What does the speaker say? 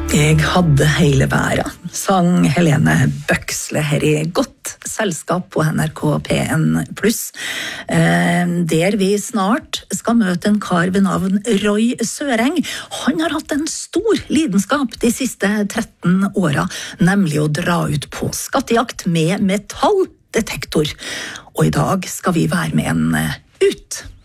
Jeg hadde hele verden, sang Helene Bøksle her i godt selskap på NRK P1+, der vi snart skal møte en kar ved navn Roy Søreng. Han har hatt en stor lidenskap de siste 13 årene, nemlig å dra ut på skattejakt med metalldetektor. Og i dag skal vi være med en ut.